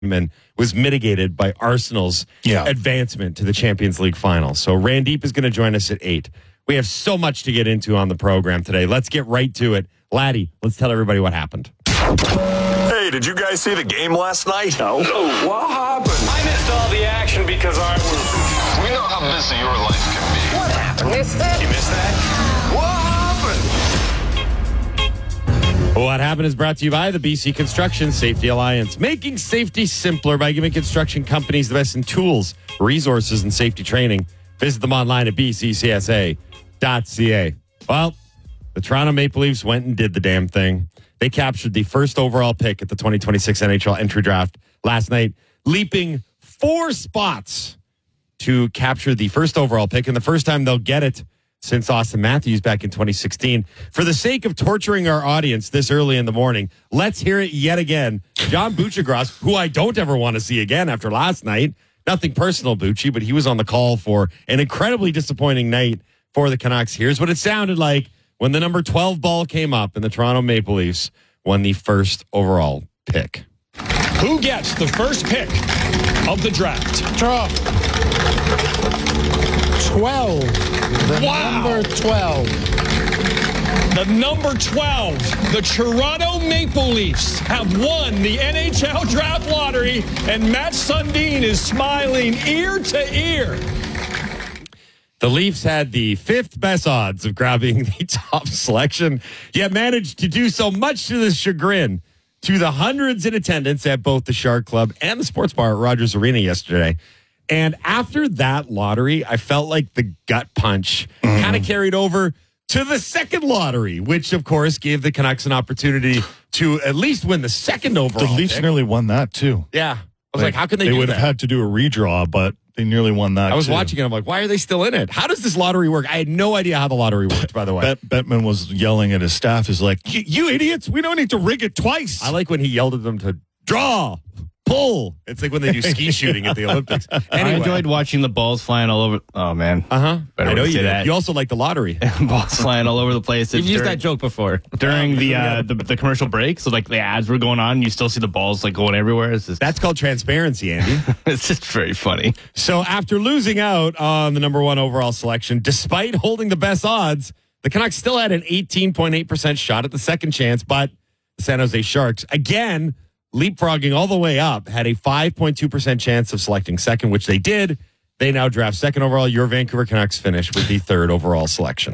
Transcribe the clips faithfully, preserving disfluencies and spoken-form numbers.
was mitigated by Arsenal's yeah. advancement to the Champions League final. So Randeep is going to join us at eight. We have so much to get into on the program today. Let's get right to it. Laddie, let's tell everybody what happened. Hey, did you guys see the game last night? No. No. What happened? I missed all the action because I was... We know how busy your life can be. What happened? Missed that? You missed that? What happened? What happened is brought to you by the B C Construction Safety Alliance, making safety simpler by giving construction companies the best in tools, resources, and safety training. Visit them online at b c c s a dot c a. Well, the Toronto Maple Leafs went and did the damn thing. They captured the first overall pick at the twenty twenty-six N H L entry draft last night, leaping four spots to capture the first overall pick, and the first time they'll get it since Austin Matthews back in twenty sixteen. For the sake of torturing our audience this early in the morning, let's hear it yet again. John Buccigross, who I don't ever want to see again after last night. Nothing personal, Bucci, but he was on the call for an incredibly disappointing night for the Canucks. Here's what it sounded like when the number twelve ball came up and the Toronto Maple Leafs won the first overall pick. Who gets the first pick of the draft? Draw. twelve. The Wow. number twelve. The number twelve, the Toronto Maple Leafs have won the N H L draft lottery, and Matt Sundin is smiling ear to ear. The Leafs had the fifth best odds of grabbing the top selection, yet managed to do so much to the chagrin to the hundreds in attendance at both the Shark Club and the sports bar at Rogers Arena yesterday. And after that lottery, I felt like the gut punch mm. kind of carried over to the second lottery, which, of course, gave the Canucks an opportunity to at least win the second overall The Leafs pick. nearly won that, too. Yeah. I was like, like how can they They do would that? have had to do a redraw, but they nearly won that, I was too. watching it. I'm like, why are they still in it? How does this lottery work? I had no idea how the lottery worked, by the way. Bet- Bettman was yelling at his staff. He's like, you idiots, we don't need to rig it twice. I like when he yelled at them to draw, pull. It's like when they do ski shooting at the Olympics. Anyway. I enjoyed watching the balls flying all over. Oh, man. Uh-huh. Better I know way to you say did. that. You also like the lottery. Balls flying all over the place. You've It's used during- that joke before. During the, uh, the the commercial break, so like the ads were going on, and you still see the balls like going everywhere. It's just, That's called transparency, Andy. it's just very funny. So after losing out on the number one overall selection, despite holding the best odds, the Canucks still had an eighteen point eight percent shot at the second chance, but the San Jose Sharks, again, leapfrogging all the way up, had a five point two percent chance of selecting second, which they did. They now draft second overall. Your Vancouver Canucks finish with the third overall selection.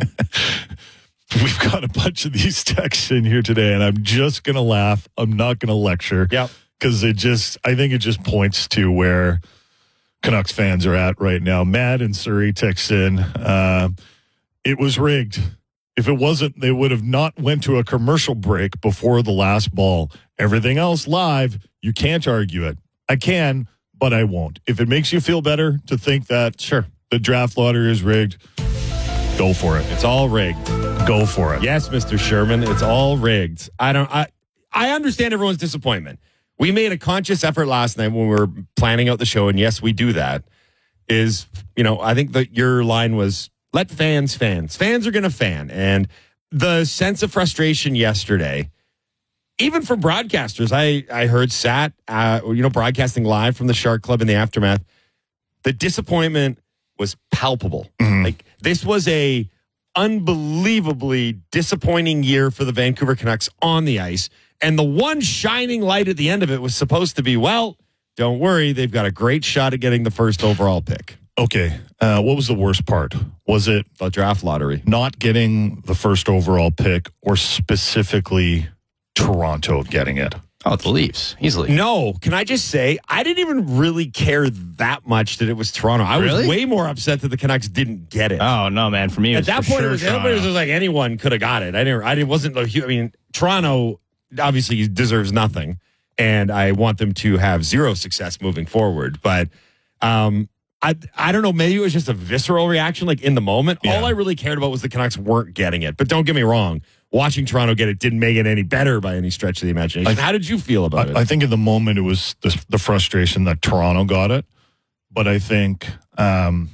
We've got a bunch of these texts in here today, and I'm just going to laugh. I'm not going to lecture. Yep. Because it just, I think it just points to where Canucks fans are at right now. Matt in Surrey texts in, uh, it was rigged. If it wasn't, they would have not went to a commercial break before the last ball. Everything else live, you can't argue it. I can, but I won't. If it makes you feel better to think that Sure. the draft lottery is rigged, go for it. It's all rigged. Go for it. Yes, Mister Sherman, it's all rigged. I don't I I understand everyone's disappointment. We made a conscious effort last night when we were planning out the show, and yes, we do that. Is, you know, I think that your line was let fans fans. Fans are going to fan. And the sense of frustration yesterday, even from broadcasters, I, I heard sat, uh, you know, broadcasting live from the Shark Club in the aftermath. The disappointment was palpable. Mm-hmm. Like, this was a unbelievably disappointing year for the Vancouver Canucks on the ice. And the one shining light at the end of it was supposed to be, well, don't worry, they've got a great shot at getting the first overall pick. Okay. Uh, what was the worst part? Was it The draft lottery. not getting the first overall pick, or specifically Toronto getting it? Oh, it's the Leafs, easily. No, can I just say, I didn't even really care that much that it was Toronto. I was Really? way more upset that the Canucks didn't get it. Oh, no, man. For me, it At was that for point, sure it was, Toronto. everybody was just like anyone could have got it. I didn't. I didn't. Wasn't. Like, I mean, Toronto obviously deserves nothing, and I want them to have zero success moving forward. But um, I I don't know. Maybe it was just a visceral reaction, like in the moment. Yeah. All I really cared about was the Canucks weren't getting it. But don't get me wrong. Watching Toronto get it didn't make it any better by any stretch of the imagination. I- How did you feel about it? I, I think in the moment it was the, the frustration that Toronto got it. But I think um,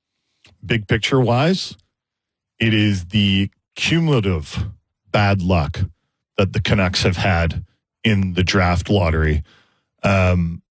big picture wise, it is the cumulative bad luck that the Canucks have had in the draft lottery. Um,